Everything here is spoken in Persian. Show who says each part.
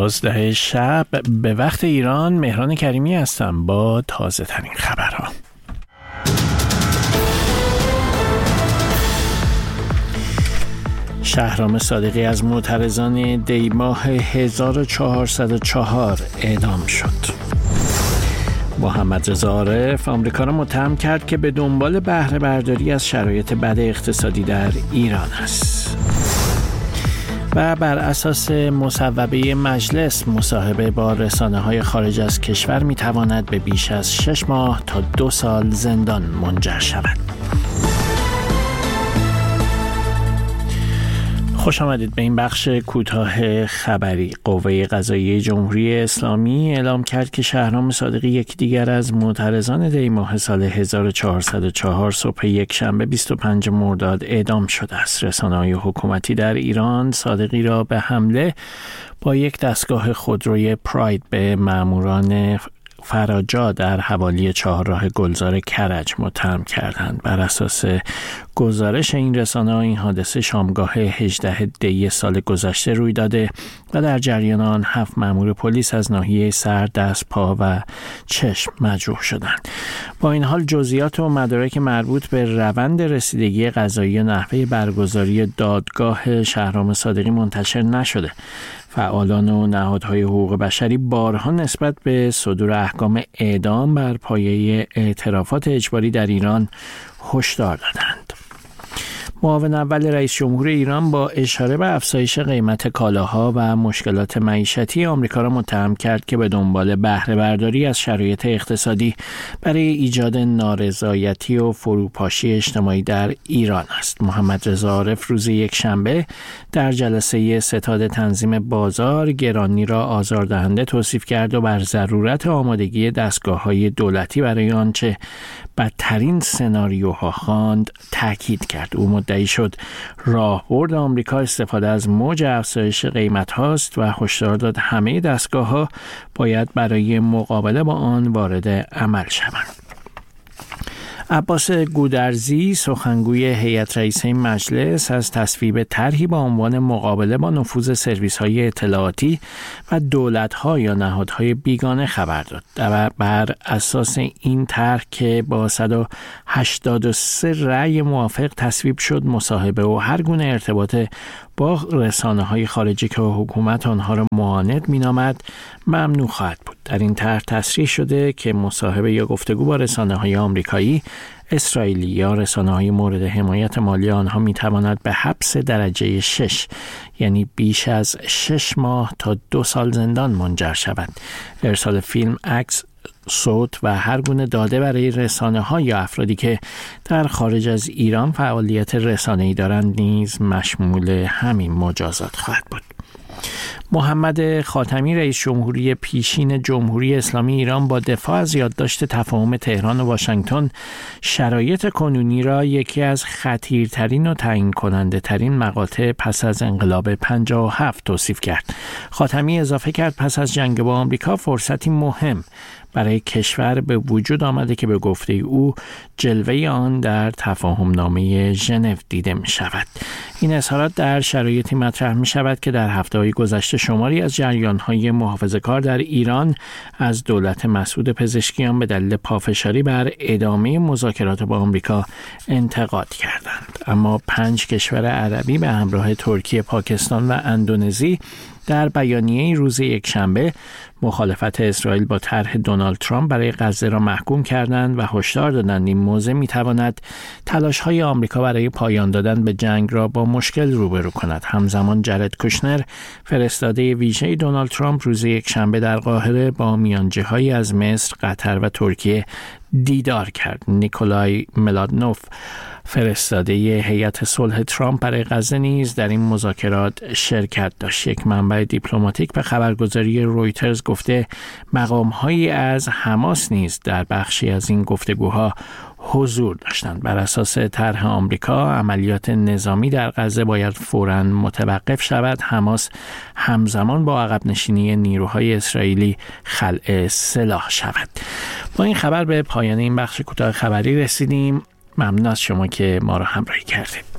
Speaker 1: 11 شب به وقت ایران. مهران کریمی هستم با تازه ترین خبرها. شهرام صادقی از معترضان دیماه 1404 اعدام شد. محمد رضا عارف آمریکا را متهم کرد که به دنبال بهره برداری از شرایط بد اقتصادی در ایران است. و بر اساس مصوبه مجلس مصاحبه با رسانه‌های خارج از کشور می‌تواند به بیش از 6 ماه تا 2 سال زندان منجر شود. خوش آمدید به این بخش کوتاه خبری. قوه قضاییه جمهوری اسلامی اعلام کرد که شهرام صادقی یکی دیگر از معترضان دیماه سال 1404 صبح یکشنبه 25 مرداد اعدام شده است. رسانه‌های حکومتی در ایران صادقی را به حمله با یک دستگاه خودروی پراید به ماموران فراجا در حوالی چهارراه گلزار کرج متهم کردند. بر اساس گزارش این رسانه این حادثه شامگاه 18 دی سال گذشته روی داده و در جریان آن 7 مأمور پلیس از ناحیه سر، دست، پا و چشم مجروح شدند. با این حال جزئیات و مدارک مربوط به روند رسیدگی قضایی و نحوه برگزاری دادگاه شهرام صادقی منتشر نشده. فعالان و نهادهای حقوق بشری بارها نسبت به صدور احکام اعدام بر پایه اعترافات اجباری در ایران هشدار دادند. معاون اول رئیس جمهور ایران با اشاره به افزایش قیمت کالاها و مشکلات معیشتی آمریکا را متهم کرد که به دنبال بهره برداری از شرایط اقتصادی برای ایجاد نارضایتی و فروپاشی اجتماعی در ایران است. محمد رضا عارف روز یکشنبه در جلسه ستاد تنظیم بازار گرانی را آزاردهنده توصیف کرد و بر ضرورت آمادگی دستگاه‌های دولتی برای آنچه بدترین سناریوها خواند تاکید کرد. او مدعی شد راهبرد آمریکا استفاده از موج افزایش قیمت هاست و هشدار داد همه دستگاه‌ها باید برای مقابله با آن وارد عمل شوند. عباس گودرزی سخنگوی هیئت رئیسه مجلس از تصویب طرحی با عنوان مقابله با نفوذ سرویس‌های اطلاعاتی و دولت‌ها یا نهادهای بیگانه خبر داد. و بر اساس این طرح که با 183 رأی موافق تصویب شد، مصاحبه و هر گونه ارتباط با رسانه‌های خارجی که حکومت آنها را معاند می‌نامد ممنوع خواهد بود. در این طرح تصریح شده که مصاحبه یا گفتگو با رسانه‌های آمریکایی، اسرائیلی یا رسانه‌های مورد حمایت مالی آنها می‌تواند به حبس درجه 6 یعنی بیش از 6 ماه تا 2 سال زندان منجر شود. ارسال فیلم، عکس، صوت و هر گونه داده برای رسانه‌ها یا افرادی که در خارج از ایران فعالیت رسانه‌ای دارند نیز مشمول همین مجازات خواهد بود. محمد خاتمی رئیس جمهوری پیشین جمهوری اسلامی ایران با دفاع از یادداشت تفاهم تهران و واشنگتن شرایط کنونی را یکی از خطیرترین و تعیین کننده ترین مقاطع پس از انقلاب 57 توصیف کرد. خاتمی اضافه کرد پس از جنگ با آمریکا فرصتی مهم برای کشور به وجود آمده که به گفته او جلوه آن در تفاهم نامه ژنو دیده می شود. این اظهارات در شرایطی مطرح می شود که در هفته‌های گذشته شماری از جریان‌های محافظه‌کار در ایران از دولت مسعود پزشکیان به دلیل پافشاری بر ادامه مذاکرات با آمریکا انتقاد کردند. اما 5 کشور عربی به همراه ترکیه، پاکستان و اندونزی در بیانیه روز یکشنبه مخالفت اسرائیل با طرح دونالد ترامپ برای غزه را محکوم کردند و هشدار دادند این موضع می‌تواند تلاش‌های آمریکا برای پایان دادن به جنگ را با مشکل روبرو کند. همزمان جرد کوشنر فرستاده ویژه دونالد ترامپ روز یکشنبه در قاهره با میانجی‌هایی از مصر، قطر و ترکیه دیدار کرد. نیکولای ملادنوف فرستاده هیئت صلح ترامپ برای غزه نیز در این مذاکرات شرکت داشت. یک منبع دیپلماتیک به خبرگزاری رویترز گفته مقام‌هایی از حماس نیز در بخشی از این گفتگوها حضور داشتند. بر اساس طرح آمریکا عملیات نظامی در غزه باید فوراً متوقف شود. حماس همزمان با عقب نشینی نیروهای اسرائیلی خلع سلاح شود. با این خبر به پایان این بخش کوتاه خبری رسیدیم. ممنون از شما که ما را همراهی کردید.